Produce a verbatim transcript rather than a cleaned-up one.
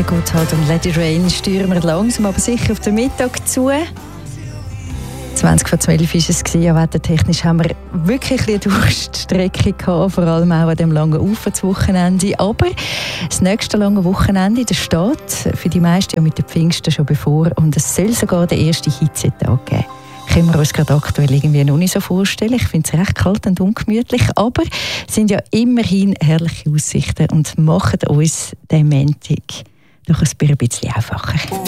geht halt um Let It Rain, steuern wir langsam, aber sicher auf den Mittag zu. zwanzig vor zwölf war es, ja, wettertechnisch haben wir wirklich eine Durststrecke gehabt, vor allem auch an dem langen Auffahrtswochenende. Aber das nächste lange Wochenende, das steht für die meisten ja mit den Pfingsten schon bevor und es soll sogar den ersten Hitzetag geben. Können wir uns gerade aktuell irgendwie noch nicht so vorstellen. Ich finde es recht kalt und ungemütlich, aber es sind ja immerhin herrliche Aussichten und machen uns den Montag doch ein bisschen einfacher.